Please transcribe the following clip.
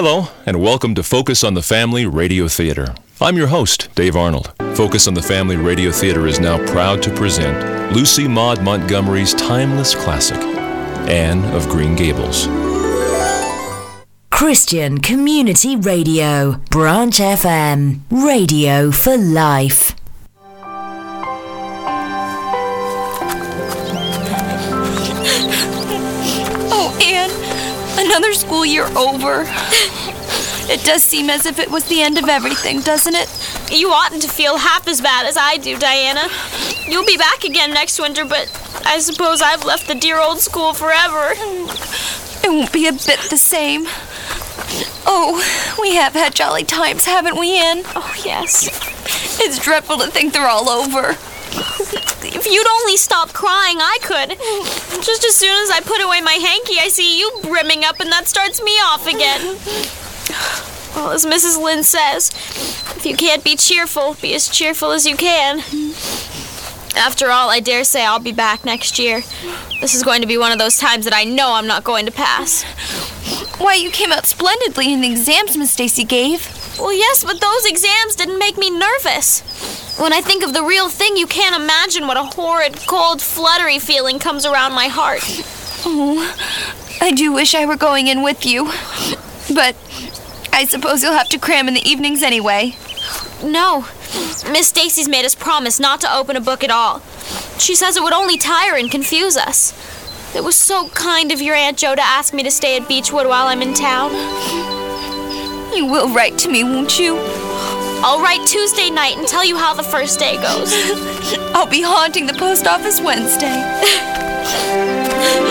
Hello, and welcome to Focus on the Family Radio Theater. I'm your host, Dave Arnold. Focus on the Family Radio Theater is now proud to present Lucy Maud Montgomery's timeless classic, Anne of Green Gables. Christian Community Radio, Branch FM, radio for life. Oh, Anne, another school year over. It does seem as if it was the end of everything, doesn't it? You oughtn't to feel half as bad as I do, Diana. You'll be back again next winter, but I suppose I've left the dear old school forever. It won't be a bit the same. Oh, we have had jolly times, haven't we, Anne? Oh, yes. It's dreadful to think they're all over. If you'd only stop crying, I could. Just as soon as I put away my hanky, I see you brimming up, and that starts me off again. Well, as Mrs. Lynde says, if you can't be cheerful, be as cheerful as you can. After all, I dare say I'll be back next year. This is going to be one of those times that I know I'm not going to pass. Why, you came out splendidly in the exams Miss Stacy gave. Well, yes, but those exams didn't make me nervous. When I think of the real thing, you can't imagine what a horrid, cold, fluttery feeling comes around my heart. Oh, I do wish I were going in with you. But I suppose you'll have to cram in the evenings anyway. No. Miss Stacy's made us promise not to open a book at all. She says it would only tire and confuse us. It was so kind of your Aunt Jo to ask me to stay at Beechwood while I'm in town. You will write to me, won't you? I'll write Tuesday night and tell you how the first day goes. I'll be haunting the post office Wednesday.